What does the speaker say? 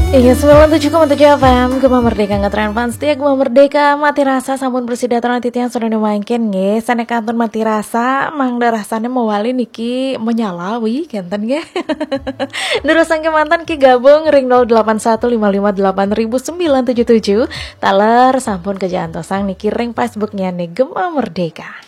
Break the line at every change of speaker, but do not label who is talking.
Iya, 97,7 FM Gema Merdeka ngetren fans setia Gema Merdeka mati rasa sampun bersidatan titian sudah dimainkan nge sana kantun mati rasa mang rasanya mewali niki menyalawi kenten nge Nerusan ke mantan ki gabung ring 0815580977 taler sampun ke jantosang niki ring Facebooknya nih Gema Merdeka.